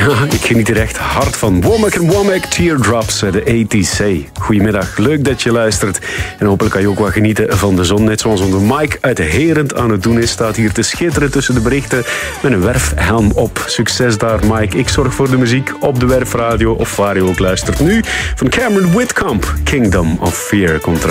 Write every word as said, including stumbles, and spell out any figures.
Ik geniet er echt hard van. Womack en Womack, Teardrops, de A T C. Goedemiddag, leuk dat je luistert. En hopelijk kan je ook wat genieten van de zon. Net zoals onze Mike uit Herent aan het doen is. Staat hier te schitteren tussen de berichten met een werfhelm op. Succes daar, Mike. Ik zorg voor de muziek op de werfradio of waar je ook luistert. Nu van Cameron Whitcomb. Kingdom of Fear komt eraan.